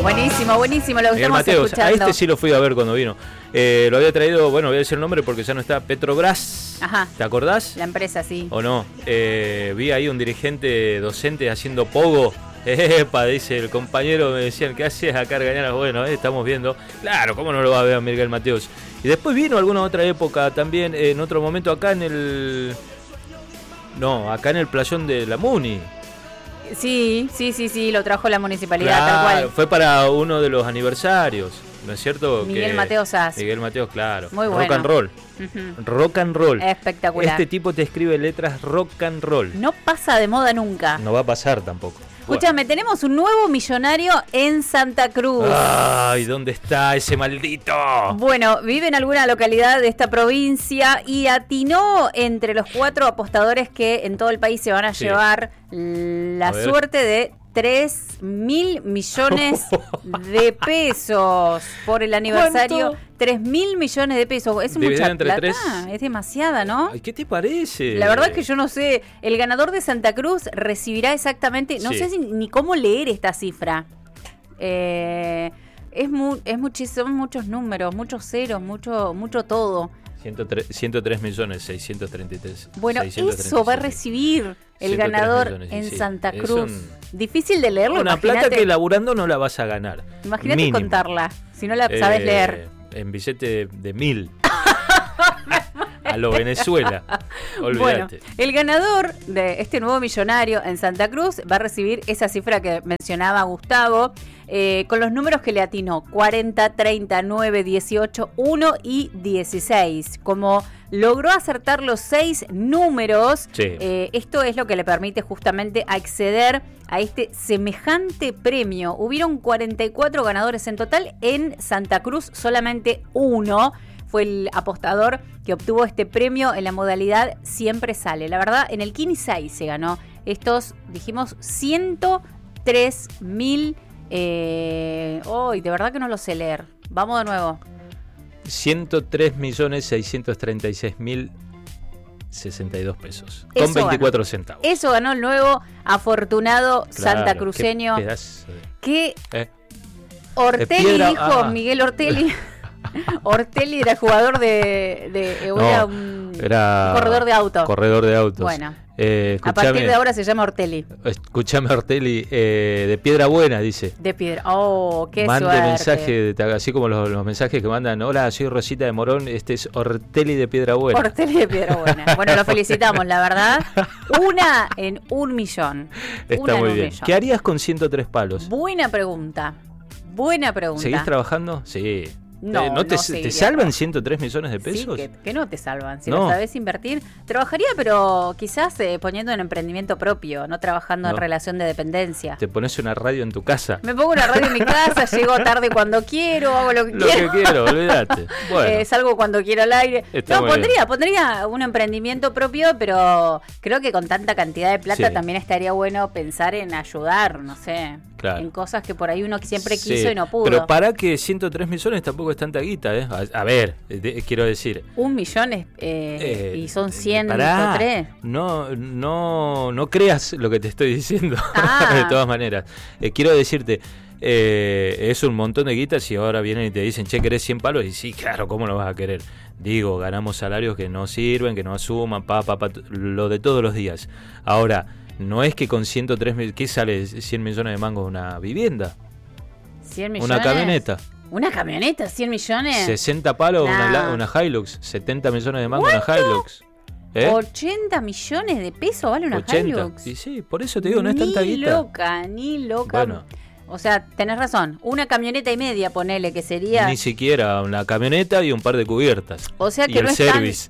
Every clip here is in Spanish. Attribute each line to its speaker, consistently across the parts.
Speaker 1: Buenísimo, buenísimo, lo que
Speaker 2: Miguel
Speaker 1: estamos
Speaker 2: Mateos,
Speaker 1: escuchando.
Speaker 2: a este sí lo fui a ver cuando vino. Lo había traído, bueno, voy a decir el nombre porque ya no está, Petrobras.
Speaker 1: Ajá.
Speaker 2: ¿Te acordás?
Speaker 1: La empresa, sí.
Speaker 2: ¿O no? Vi ahí un dirigente docente haciendo pogo. Epa, dice el compañero, me decían, ¿qué hacías acá, Argañanas? Bueno, estamos viendo. Claro, ¿cómo no lo va a ver Miguel Mateos? Y después vino alguna otra época también, en otro momento acá en el... No, acá en el playón de la Muni.
Speaker 1: Sí, lo trajo la municipalidad,
Speaker 2: Claro,
Speaker 1: tal cual.
Speaker 2: fue para uno de los aniversarios, ¿no es cierto?
Speaker 1: Miguel Mateos Sass.
Speaker 2: Miguel Mateos, claro.
Speaker 1: Muy
Speaker 2: Rock
Speaker 1: bueno.
Speaker 2: and roll.
Speaker 1: Ujú.
Speaker 2: Rock and roll.
Speaker 1: Espectacular.
Speaker 2: Este tipo te escribe letras rock and roll.
Speaker 1: No pasa de moda nunca.
Speaker 2: No va a pasar tampoco.
Speaker 1: Escúchame, tenemos un nuevo millonario en Santa Cruz.
Speaker 2: Ay, ¿dónde está ese maldito?
Speaker 1: Bueno, vive en alguna localidad de esta provincia y atinó entre los 4 apostadores que en todo el país se van a llevar la suerte de 3.000 millones de pesos por el aniversario.
Speaker 2: ¿Cuánto?
Speaker 1: 3.000 millones de pesos. Es
Speaker 2: Dividido
Speaker 1: mucha
Speaker 2: entre
Speaker 1: plata.
Speaker 2: 3.
Speaker 1: Es demasiada, ¿no?
Speaker 2: Ay, ¿qué te parece?
Speaker 1: La verdad es que yo no sé. El ganador de Santa Cruz recibirá exactamente, no sé ni cómo leer esta cifra. Son muchos números, muchos ceros, mucho todo.
Speaker 2: 103 millones, 633.
Speaker 1: Bueno,
Speaker 2: 636.
Speaker 1: eso va a recibir el
Speaker 2: 103
Speaker 1: ganador
Speaker 2: millones,
Speaker 1: en
Speaker 2: sí.
Speaker 1: Santa
Speaker 2: Es
Speaker 1: Cruz. Difícil de leerlo,
Speaker 2: una plata que laburando no la vas a ganar.
Speaker 1: Imagínate
Speaker 2: Mínimo.
Speaker 1: contarla, si no la sabes leer.
Speaker 2: En billete de 1.000. A lo Venezuela. Olvídate.
Speaker 1: Bueno, el ganador de este nuevo millonario en Santa Cruz va a recibir esa cifra que mencionaba Gustavo, con los números que le atinó: 40, 30, 9, 18, 1 y 16. Como logró acertar los 6 números, esto es lo que le permite justamente acceder a este semejante premio. Hubieron 44 ganadores en total. En Santa Cruz solamente uno fue el apostador que obtuvo este premio en la modalidad Siempre Sale. La verdad, en el Kini 6 se ganó estos, dijimos, 103.000. De verdad que no lo sé leer. Vamos de nuevo.
Speaker 2: 103.636.062 pesos.
Speaker 1: Eso
Speaker 2: Con 24
Speaker 1: ganó.
Speaker 2: centavos.
Speaker 1: Eso ganó el nuevo afortunado santacruceño. Que Ortelli dijo, Miguel Ortelli. Ortelli era jugador era un corredor de auto.
Speaker 2: Corredor de autos.
Speaker 1: Bueno, a partir de ahora se llama Ortelli.
Speaker 2: Escuchame, Ortelli, de Piedra Buena, dice.
Speaker 1: De Piedra. Oh, qué
Speaker 2: Mande
Speaker 1: suerte.
Speaker 2: mensaje, así como los mensajes que mandan. Hola, soy Rosita de Morón, este es Ortelli de Piedra Buena.
Speaker 1: Ortelli de Piedra Buena. Bueno, lo felicitamos, la verdad. Una en 1 millón.
Speaker 2: Está muy bien. ¿Qué harías con 103 palos?
Speaker 1: Buena pregunta.
Speaker 2: ¿Seguís trabajando? Sí.
Speaker 1: No,
Speaker 2: ¿Te salvan 103 millones de pesos?
Speaker 1: Sí, que no te salvan. Si lo sabes invertir, trabajaría, pero quizás poniendo en emprendimiento propio, no trabajando en relación de dependencia.
Speaker 2: Te pones una radio en tu casa.
Speaker 1: Me pongo una radio en mi casa, llego tarde cuando quiero, hago lo que quiero.
Speaker 2: Olvídate. Bueno,
Speaker 1: salgo cuando quiero al aire.
Speaker 2: Está
Speaker 1: Pondría un emprendimiento propio, pero creo que con tanta cantidad de plata también estaría bueno pensar en ayudar, no sé. Claro. En cosas que por ahí uno siempre quiso y no pudo.
Speaker 2: Pero para que 103 millones tampoco es tanta guita, ¿eh? A ver, quiero decir.
Speaker 1: 1 millón y son 103.
Speaker 2: No creas lo que te estoy diciendo, de todas maneras. Quiero decirte, es un montón de guitas y ahora vienen y te dicen, che, ¿querés 100 palos? Y sí, claro, ¿cómo lo vas a querer? Digo, ganamos salarios que no sirven, que no asuman, lo de todos los días. Ahora, no es que con 103 ¿qué sale 100 millones de mangos una vivienda?
Speaker 1: 100 millones.
Speaker 2: Una camioneta.
Speaker 1: ¿Una camioneta? ¿100 millones?
Speaker 2: 60 palos una Hilux. 70 millones de mangos una Hilux.
Speaker 1: 80 millones de pesos vale una 80. Hilux.
Speaker 2: Y sí, por eso te digo, no es tanta guita.
Speaker 1: Ni loca.
Speaker 2: Bueno.
Speaker 1: O sea, tenés razón. Una camioneta y media, ponele, que sería...
Speaker 2: Ni siquiera una camioneta y un par de cubiertas.
Speaker 1: O sea que
Speaker 2: y
Speaker 1: no
Speaker 2: el service.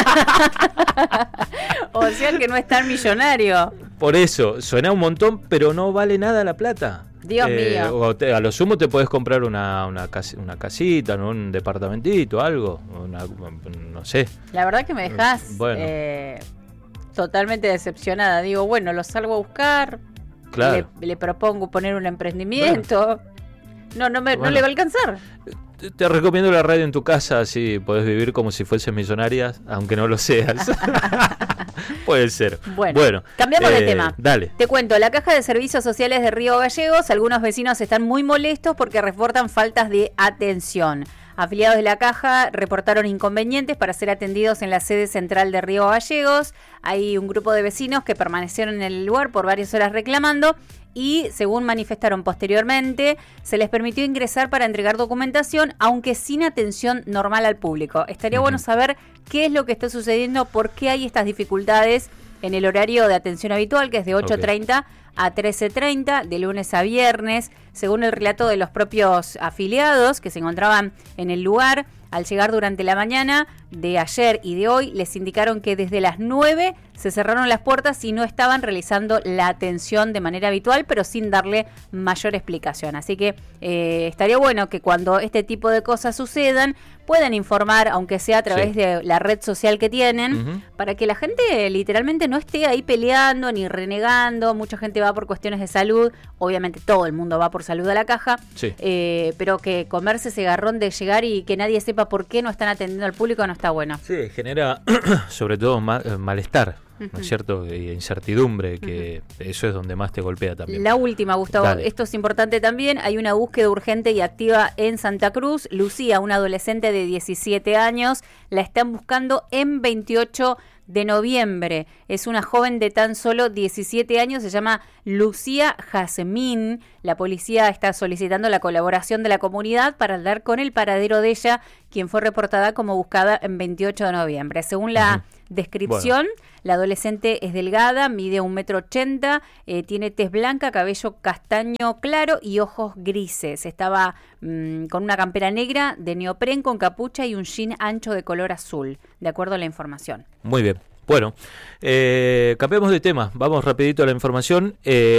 Speaker 1: O sea que no es tan millonario.
Speaker 2: Por eso, suena un montón, pero no vale nada la plata.
Speaker 1: Dios mío.
Speaker 2: A lo sumo te podés comprar una casita, ¿no? Un departamentito, algo. No sé.
Speaker 1: La verdad que me dejás totalmente decepcionada. Digo, bueno, lo salgo a buscar.
Speaker 2: Claro.
Speaker 1: Le propongo poner un emprendimiento. Bueno. No le va a alcanzar.
Speaker 2: Te recomiendo la radio en tu casa, así podés vivir como si fueses millonaria, aunque no lo seas. Puede ser.
Speaker 1: Bueno, cambiamos de tema.
Speaker 2: Dale.
Speaker 1: Te cuento, la Caja de Servicios Sociales de Río Gallegos, algunos vecinos están muy molestos porque reportan faltas de atención. Afiliados de la Caja reportaron inconvenientes para ser atendidos en la sede central de Río Gallegos. Hay un grupo de vecinos que permanecieron en el lugar por varias horas reclamando y, según manifestaron posteriormente, se les permitió ingresar para entregar documentación, aunque sin atención normal al público. Estaría bueno saber qué es lo que está sucediendo, por qué hay estas dificultades en el horario de atención habitual, que es de 8:30 a 13:30, de lunes a viernes, según el relato de los propios afiliados que se encontraban en el lugar. Al llegar durante la mañana de ayer y de hoy, les indicaron que desde las 9 se cerraron las puertas y no estaban realizando la atención de manera habitual, pero sin darle mayor explicación. Así que estaría bueno que cuando este tipo de cosas sucedan, puedan informar, aunque sea a través de la red social que tienen, para que la gente literalmente no esté ahí peleando ni renegando. Mucha gente va por cuestiones de salud, obviamente todo el mundo va por salud a la Caja, pero que comerse ese garrón de llegar y que nadie sepa por qué no están atendiendo al público no está bueno.
Speaker 2: Sí, genera sobre todo malestar, ¿no es cierto? Y incertidumbre, que eso es donde más te golpea también.
Speaker 1: La última, Gustavo,
Speaker 2: Dale.
Speaker 1: Esto es importante también, hay una búsqueda urgente y activa en Santa Cruz. Lucía, una adolescente de 17 años, la están buscando en 28 de noviembre. Es una joven de tan solo 17 años, se llama Lucía Jazmín. La policía está solicitando la colaboración de la comunidad para dar con el paradero de ella, quien fue reportada como buscada en 28 de noviembre. Según la descripción, la adolescente es delgada, mide 1,80 m, tiene tez blanca, cabello castaño claro y ojos grises. Estaba con una campera negra de neopren con capucha y un jean ancho de color azul, de acuerdo a la información.
Speaker 2: Muy bien. Bueno, cambiemos de tema. Vamos rapidito a la información.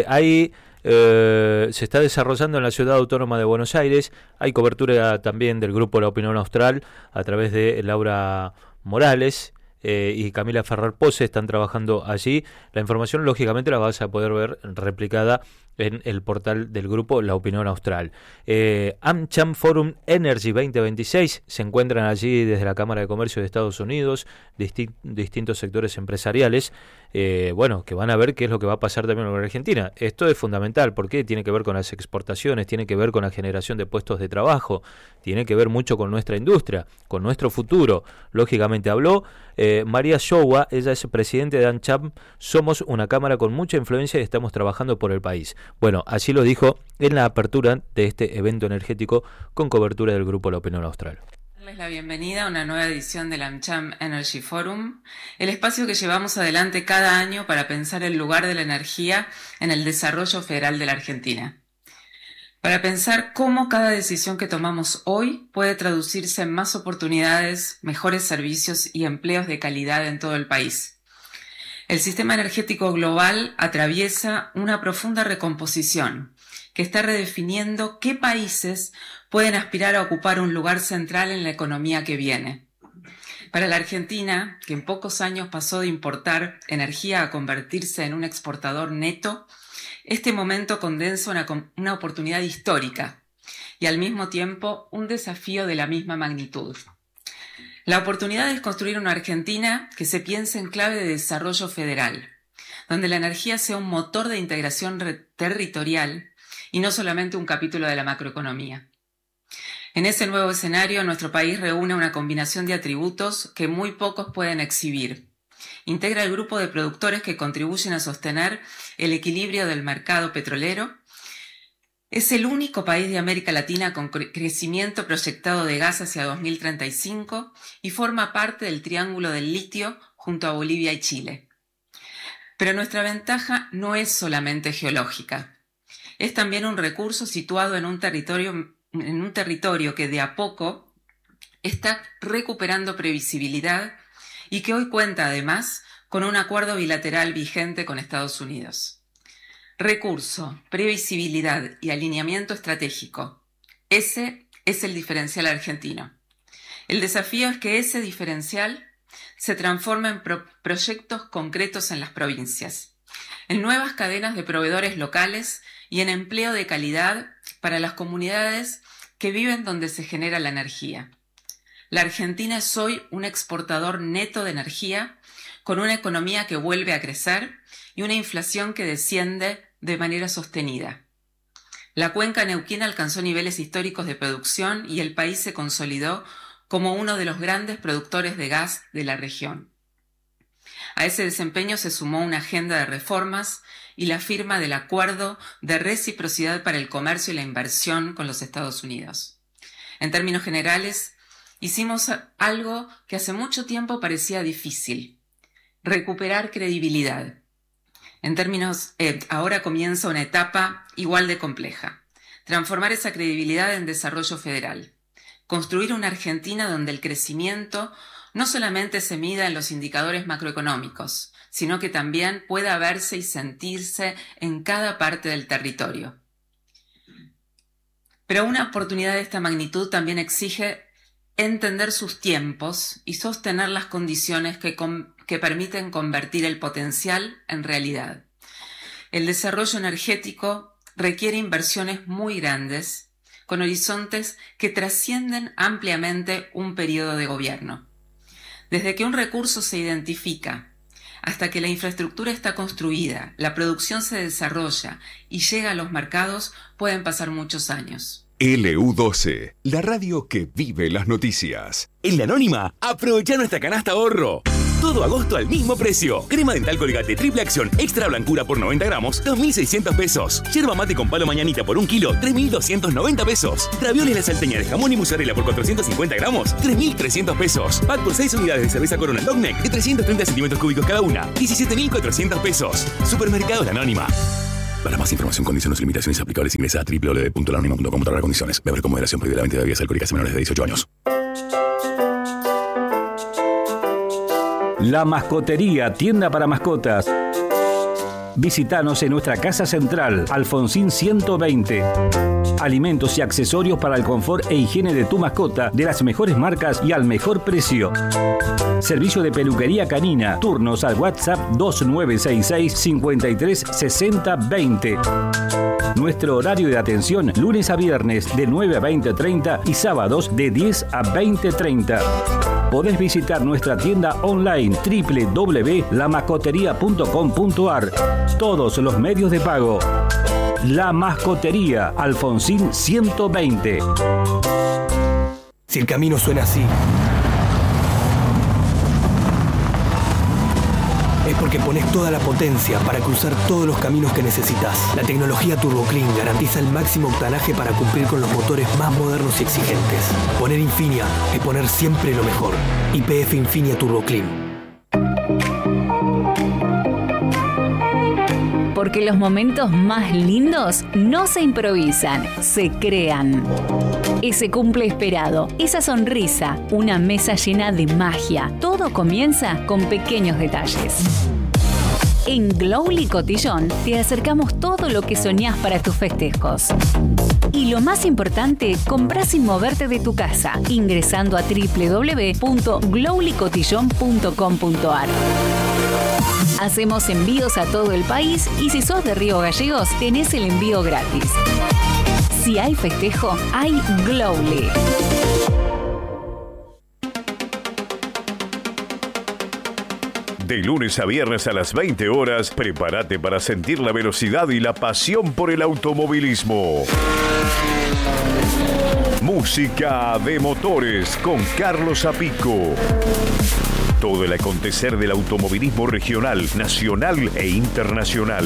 Speaker 2: Se está desarrollando en la Ciudad Autónoma de Buenos Aires. Hay cobertura también del grupo La Opinión Austral a través de Laura Morales y Camila Ferrer Pose. Están trabajando allí. La información lógicamente la vas a poder ver replicada en el portal del grupo La Opinión Austral. AmCham Forum Energy 2026 se encuentran allí desde la Cámara de Comercio de Estados Unidos, distintos sectores empresariales, que van a ver qué es lo que va a pasar también con Argentina. Esto es fundamental porque tiene que ver con las exportaciones, tiene que ver con la generación de puestos de trabajo, tiene que ver mucho con nuestra industria, con nuestro futuro. Lógicamente habló María Showa, ella es presidente de AmCham. Somos una cámara con mucha influencia y estamos trabajando por el país. Bueno, así lo dijo en la apertura de este evento energético con cobertura del grupo La Opinión Austral.
Speaker 3: Darles la bienvenida a una nueva edición del AmCham Energy Forum, el espacio que llevamos adelante cada año para pensar el lugar de la energía en el desarrollo federal de la Argentina. Para pensar cómo cada decisión que tomamos hoy puede traducirse en más oportunidades, mejores servicios y empleos de calidad en todo el país. El sistema energético global atraviesa una profunda recomposición que está redefiniendo qué países pueden aspirar a ocupar un lugar central en la economía que viene. Para la Argentina, que en pocos años pasó de importar energía a convertirse en un exportador neto, este momento condensa una oportunidad histórica y al mismo tiempo un desafío de la misma magnitud. La oportunidad es construir una Argentina que se piense en clave de desarrollo federal, donde la energía sea un motor de integración territorial y no solamente un capítulo de la macroeconomía. En ese nuevo escenario, nuestro país reúne una combinación de atributos que muy pocos pueden exhibir. Integra el grupo de productores que contribuyen a sostener el equilibrio del mercado petrolero. Es el único país de América Latina con crecimiento proyectado de gas hacia 2035 y forma parte del Triángulo del Litio junto a Bolivia y Chile. Pero nuestra ventaja no es solamente geológica. Es también un recurso situado en un territorio que de a poco está recuperando previsibilidad y que hoy cuenta además con un acuerdo bilateral vigente con Estados Unidos. Recurso, previsibilidad y alineamiento estratégico. Ese es el diferencial argentino. El desafío es que ese diferencial se transforme en proyectos concretos en las provincias, en nuevas cadenas de proveedores locales y en empleo de calidad para las comunidades que viven donde se genera la energía. La Argentina es hoy un exportador neto de energía con una economía que vuelve a crecer y una inflación que desciende de manera sostenida. La cuenca neuquina alcanzó niveles históricos de producción y el país se consolidó como uno de los grandes productores de gas de la región. A ese desempeño se sumó una agenda de reformas y la firma del Acuerdo de Reciprocidad para el Comercio y la Inversión con los Estados Unidos. En términos generales, hicimos algo que hace mucho tiempo parecía difícil: recuperar credibilidad. Ahora comienza una etapa igual de compleja: transformar esa credibilidad en desarrollo federal. Construir una Argentina donde el crecimiento no solamente se mida en los indicadores macroeconómicos, sino que también pueda verse y sentirse en cada parte del territorio. Pero una oportunidad de esta magnitud también exige entender sus tiempos y sostener las condiciones que permiten convertir el potencial en realidad. El desarrollo energético requiere inversiones muy grandes, con horizontes que trascienden ampliamente un periodo de gobierno. Desde que un recurso se identifica hasta que la infraestructura está construida, la producción se desarrolla y llega a los mercados, pueden pasar muchos años.
Speaker 4: LU12, la radio que vive las noticias.
Speaker 5: En La Anónima, aprovecha nuestra canasta ahorro. Todo agosto al mismo precio. Crema dental Colgate triple acción extra blancura por 90 gramos, 2.600 pesos. Yerba mate con palo mañanita por 1 kilo, 3.290 pesos. Ravioles La Salteña de jamón y mozzarella por 450 gramos, 3.300 pesos. Pack por 6 unidades de cerveza Corona Dogneck de 330 centímetros cúbicos cada una, 17.400 pesos. Supermercados La Anónima. Para más información, condiciones y limitaciones aplicables, ingresa a www.laanonima.com/condiciones. Beber con moderación, prohibida la venta de bebidas alcohólicas a menores de 18 años.
Speaker 6: La Mascotería, tienda para mascotas. Visítanos en nuestra casa central, Alfonsín 120. Alimentos y accesorios para el confort e higiene de tu mascota de las mejores marcas y al mejor precio. Servicio de peluquería canina. Turnos al WhatsApp 2966 53 60 20. Nuestro horario de atención lunes a viernes de 9 a 20:30 y sábados de 10 a 20:30. Podés visitar nuestra tienda online www.lamascoteria.com.ar. Todos los medios de pago. La Mascotería, Alfonsín 120.
Speaker 7: Si el camino suena así, es porque pones toda la potencia para cruzar todos los caminos que necesitas. La tecnología Turbo Clean garantiza el máximo octanaje para cumplir con los motores más modernos y exigentes. Poner Infinia es poner siempre lo mejor. YPF Infinia Turbo Clean.
Speaker 8: Porque los momentos más lindos no se improvisan, se crean. Ese cumple esperado, esa sonrisa, una mesa llena de magia. Todo comienza con pequeños detalles. En Glowly Cotillón te acercamos todo lo que soñás para tus festejos. Y lo más importante, comprás sin moverte de tu casa, ingresando a www.glowlycotillon.com.ar. Hacemos envíos a todo el país y si sos de Río Gallegos, tenés el envío gratis. Si hay festejo, hay Glowly.
Speaker 4: De lunes a viernes a las 20 horas, prepárate para sentir la velocidad y la pasión por el automovilismo. Música de motores con Carlos Apico. Todo el acontecer del automovilismo regional, nacional e internacional.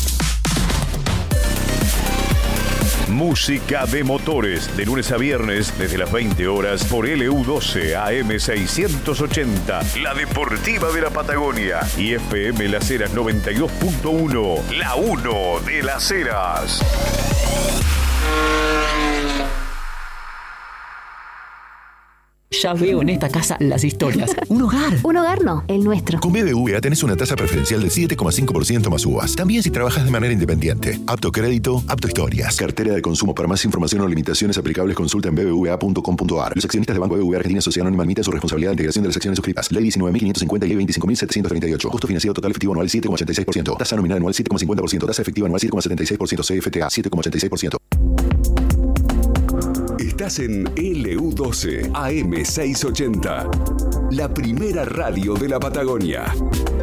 Speaker 4: Música de motores, de lunes a viernes, desde las 20 horas, por LU12 AM 680, la deportiva de la Patagonia, y FM Las Heras 92.1, la 1 de Las Heras.
Speaker 9: Ya veo en esta casa las historias. Un hogar.
Speaker 10: Un hogar no, el nuestro.
Speaker 11: Con BBVA tenés una tasa preferencial del 7,5% más uvas. También si trabajas de manera independiente. Apto crédito, apto historias. Cartera de consumo. Para más información o limitaciones aplicables, consulta en bbva.com.ar. Los accionistas de Banco BBVA Argentina Sociedad Anónima admiten su responsabilidad de integración de las acciones suscritas. Ley 19.550 y Ley 25.738. Costo financiero total efectivo anual 7,86%. Tasa nominal anual 7,50%. Tasa efectiva anual 7,76%. CFTA 7,86%.
Speaker 4: Estás
Speaker 10: escuchás en LU12 AM680, la primera radio de la Patagonia.